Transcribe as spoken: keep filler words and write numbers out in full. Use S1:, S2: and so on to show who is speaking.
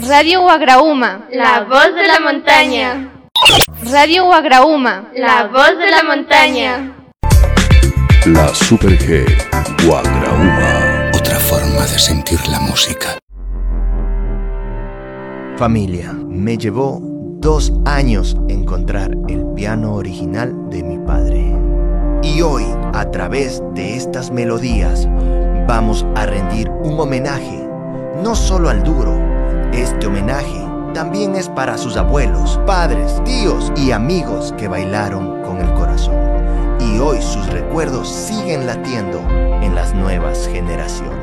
S1: Radio Wagrauma,
S2: la voz de la montaña.
S1: Radio Wagrauma,
S2: la voz de la montaña.
S3: La Super G Wagrauma.
S4: Otra forma de sentir la música.
S5: Familia, me llevó dos años encontrar el piano original de mi padre. Y hoy, a través de estas melodías, vamos a rendir un homenaje, no solo al duro. Este homenaje también es para sus abuelos, padres, tíos y amigos que bailaron con el corazón. Y hoy sus recuerdos siguen latiendo en las nuevas generaciones.